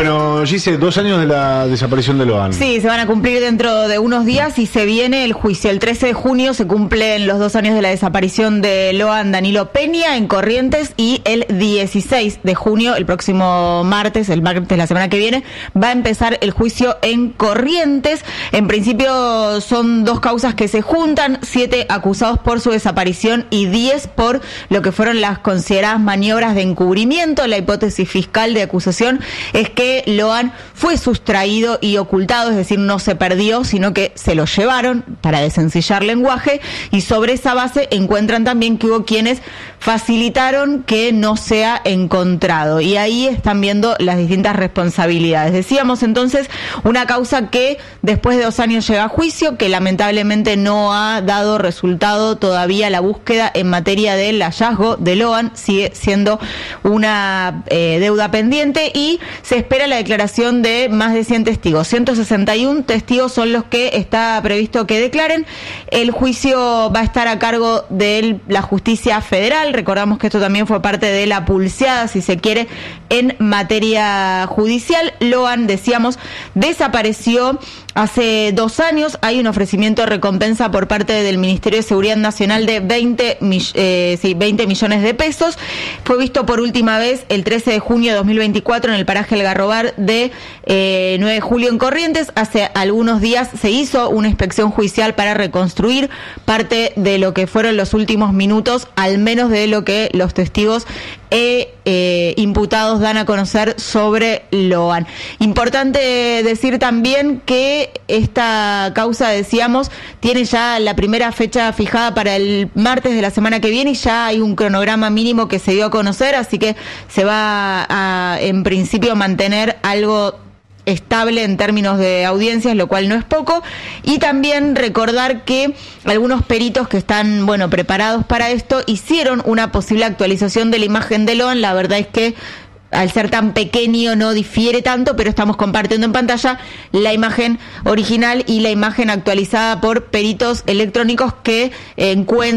Bueno, Gise, 2 años de la desaparición de Loan. Sí, se van a cumplir dentro de unos días y se viene el juicio. El 13 de junio se cumplen los 2 años de la desaparición de Loan Danilo Peña en Corrientes, y el 16 de junio, el próximo martes, el martes de la semana que viene, va a empezar el juicio en Corrientes. En principio son 2 causas que se juntan: 7 acusados por su desaparición y 10 por lo que fueron las consideradas maniobras de encubrimiento. La hipótesis fiscal de acusación es que Loan fue sustraído y ocultado, es decir, no se perdió, sino que se lo llevaron, para desencillar lenguaje, y sobre esa base encuentran también que hubo quienes facilitaron que no sea encontrado, y ahí están viendo las distintas responsabilidades. Decíamos entonces, una causa que después de 2 años llega a juicio, que lamentablemente no ha dado resultado todavía la búsqueda en materia del hallazgo de Loan, sigue siendo una deuda pendiente, y se espera la declaración de más de 100 testigos. 161 testigos son los que está previsto que declaren. El juicio va a estar a cargo de la justicia federal. Recordamos que esto también fue parte de la pulseada, si se quiere, en materia judicial. Loan, decíamos, desapareció hace 2 años. Hay un ofrecimiento de recompensa por parte del Ministerio de Seguridad Nacional de 20 millones de pesos. Fue visto por última vez el 13 de junio de 2024 en el paraje El Garrobar de 9 de julio en Corrientes. Hace algunos días se hizo una inspección judicial para reconstruir parte de lo que fueron los últimos minutos, al menos de lo que los testigos imputados dan a conocer sobre Loan. Importante decir también que esta causa, decíamos, tiene ya la primera fecha fijada para el martes de la semana que viene, y ya hay un cronograma mínimo que se dio a conocer, así que se va a, en principio, mantener algo estable en términos de audiencias, lo cual no es poco. Y también recordar que algunos peritos que están, preparados para esto, hicieron una posible actualización de la imagen de Loan. La verdad es que al ser tan pequeño no difiere tanto, pero estamos compartiendo en pantalla la imagen original y la imagen actualizada por peritos electrónicos que encuentran